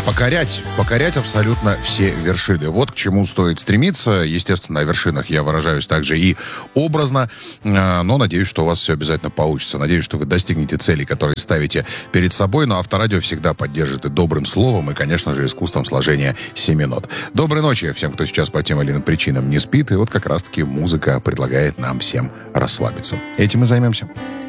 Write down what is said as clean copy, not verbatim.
покорять абсолютно все вершины. Вот к чему стоит стремиться. Естественно, о вершинах я выражаюсь также и образно, но надеюсь, что у вас все обязательно получится. Надеюсь, что вы достигнете целей, которые ставите перед собой. Но Авторадио всегда поддержит и добрым словом, и, конечно же, искусством сложения семинот. Доброй ночи всем, кто сейчас по тем или иным причинам не спит. И вот как раз-таки музыка предлагает нам всем расслабиться. Этим мы займемся.